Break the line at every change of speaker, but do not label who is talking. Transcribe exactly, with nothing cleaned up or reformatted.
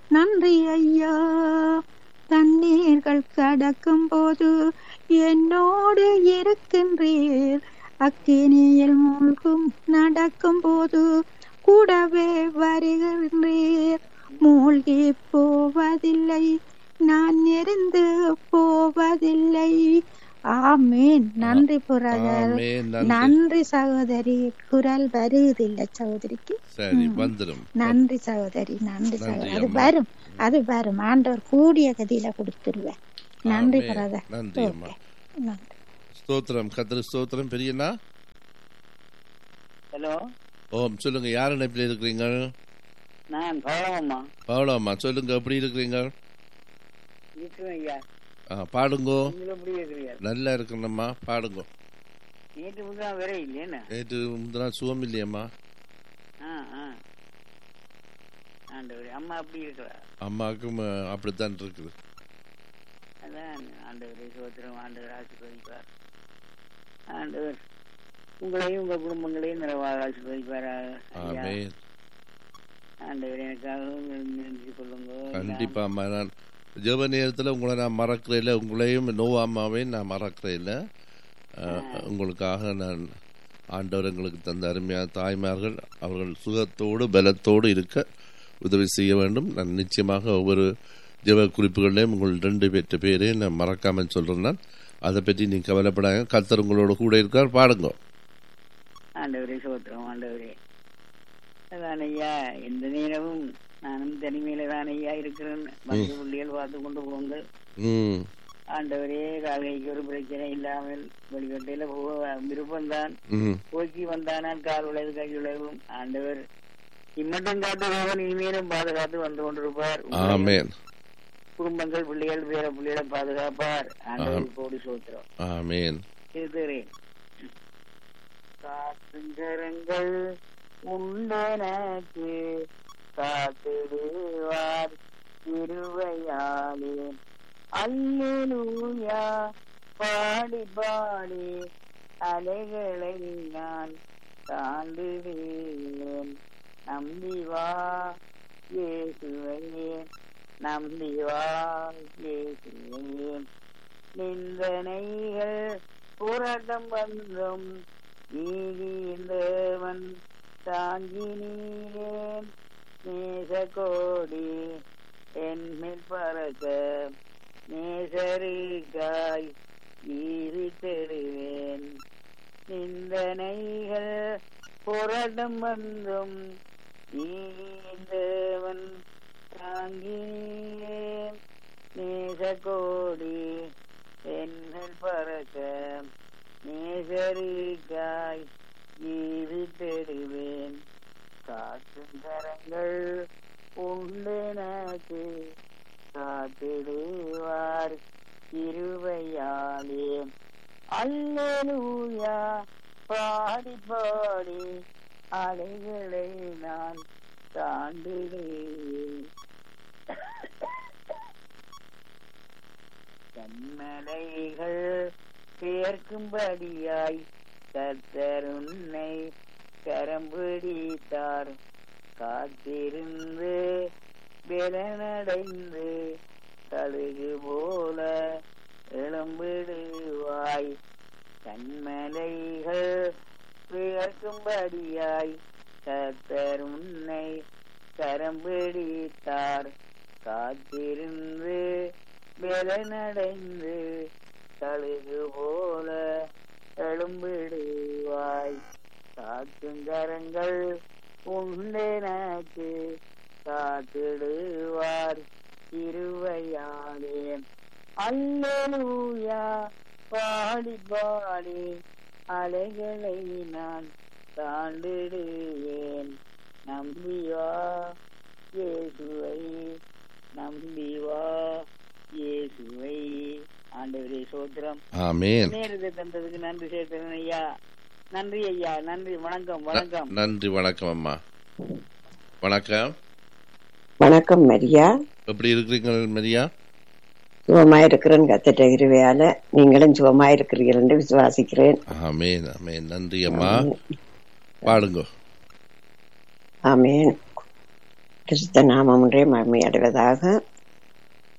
நன்றி ஐயா. தண்ணீர்கள் கடக்கும் போது என்னோடு இருக்கின்றீர். அக்கினியில் மூழ்கும் நடக்கும் போது கூடவே வருகின்றீர். மூழ்கி போவதில்லை, நான் எரிந்து போவதில்லை. ஆமேன். நன்றி புரதர், நன்றி சகோதரி. குரல் வருவதில்லை சகோதரிக்கு.
சரி, வந்துரும்.
நன்றி சகோதரி, நன்றி சகோதரி. அது வரும், அது வரும். ஆண்டவர் கூடிய கதியில கொடுத்துருவேன். நன்றி புரதர்.
நன்றி அம்மா. ஸ்தோத்திரம், கர்த்தர் ஸ்தோத்திரம். பெரியண்ணா,
ஹலோ.
ஓம், சொல்லுங்க. யார் இணைப்பில் இருக்கிறீங்க?
நான் பவளம்மா.
பவளம்மா, சொல்லுங்க. எப்படி இருக்கிறீங்க?
ஐயா,
பாடுங்கோ. நல்லா இருக்கணும்மா, பாடுங்கோ.
நேற்று முந்தினா வேற இல்லையா?
நேற்று முந்தினா சுகம் இல்லையம்மா.
அம்மா அப்படி இருக்கிறா?
அம்மாவுக்கும் அப்படித்தான் இருக்குது.
அதான் ஆண்டவரை சோத்திரம். ஆண்டவர் ஆசீர்வதிப்பார். ஆண்டவர் உங்களையும் உங்க குடும்பங்களையும் நிறைவாக ஆசீர்வதிப்பாராக. ஆண்டவர் எனக்காகவும் நினைச்சு கொள்ளுங்க.
கண்டிப்பா அம்மா. நான் ஜெப நேரத்தில் உங்களை நான் மறக்கிறேன், உங்களையும் நோவாமாவையும் நான் மறக்கிறேன். உங்களுக்காக நான் ஆண்டவர் எங்களுக்கு தந்த அருமையான தாய்மார்கள் அவர்கள் சுகத்தோடு பலத்தோடு இருக்க உதவி செய்ய வேண்டும். நான் நிச்சயமாக ஒவ்வொரு ஜெப குறிப்புகளையும் உங்கள் ரெண்டு பேற்ற பேரையும் நான் மறக்காமல் சொல்கிறேன். நான் அதை பற்றி நீங்கள் கவலைப்படாங்க. கர்த்தர் உங்களோட கூட இருக்கார். பாடுங்க.
ஆண்டவரே சோத்திரம். ஆண்டவரே அதான் ஐயா, எந்த நேரமும் நானும் தனிமையில தான் ஐயா இருக்கிறேன். மற்ற புள்ளிகள் பார்த்து கொண்டு போங்க. ஆண்டவரே கால்கைக்கு ஒரு பிரச்சனை இல்லாமல் வழிகட்டையில போக விருப்பம்தான். போக்கி வந்தானால் கால் உழைவு கை உழைவும். ஆண்டவர் இம்மட்டும் காட்டுபவன் இனிமேலும் பாதுகாத்து வந்து கொண்டிருப்பார். குடும்பங்கள் பிள்ளைகள் பேர பிள்ளைகளை பாதுகாப்பார். ஆண்டவர் கோடி சோத்திரம்.
ஆமென்.
இருக்கிறேன். காத்துங்கரங்கள் உண்டனக்கு காத்திடுவார் திருவையாலே. அல்லேலூயா பாடி பாடி அலைகளை நான் தாண்டிடுவேன். நம்பி வா இயேசுவையே, நம்பி வா இயேசுவையே. நிந்தனைகள் புரட்டம் வந்தும் நீதிந்தவன் தாங்கினேன். நேச கோடி என்மேல் பறக்க நேசருக்காய் ஈரித்தெடுவேன். நிந்தனைகள் புரட்டம் வந்தும் நீதிந்தவன் தாங்கினேன். நேச கோடி என்மேல் பறக்க நேசருக்காய் ஈரித்தெடுவேன். காற்றும் கரங்கள் உண்டெனக்கு காத்திடுவார் திருவையாலே. அல்லேலூயா பாடி பாடி அலைகளை நான் தாண்டிடுவேன். கண்மலைகள் சேர்க்கும்படியாய் கர்த்தர் உன்னை கரம் பிடித்தார். காத்திருந்து பலனடைந்து கழுகு போல எழும்பிடுவாய். கண்மலைகள் சேர்க்கும்படியாய் கர்த்தர் உன்னை கரம் பிடித்தார். காத்திருந்து பலனடைந்து கழுகு போல எழும்பிடுவாய். காத்துங்கரங்கள் உண்டெனக்கு காத்திடுவார் திருவையாலே. அல்லேலூயா பாடி பாடி அலைகளை நான் தாண்டிடுவேன். நம்பி வா இயேசுவை, நம்பி வா இயேசுவை. ஆண்டவரே சோத்திரம்.
ஆமென்.
நேரத்தை தந்ததுக்கு நன்றி சேர்த்தேன் ஐயா. நன்றி ஐயா. நன்றி. வணக்கம். வணக்கம்.
நன்றி. வணக்கம் அம்மா. வணக்கம்.
வணக்கம் மரியா.
எப்படி இருக்கிறீங்க மரியா?
சுகமா இருக்கிறேன் கர்த்தர் கிருபையால. நீங்களும் சுகமா இருக்கிறீர்கள் என்று விசுவாசிக்கிறேன்.
ஆமென். ஆமென். நன்றி அம்மா. பாடுங்க.
ஆமென். கிறிஸ்த நாமம் ஒன்றே மகிமை அடைவதாக.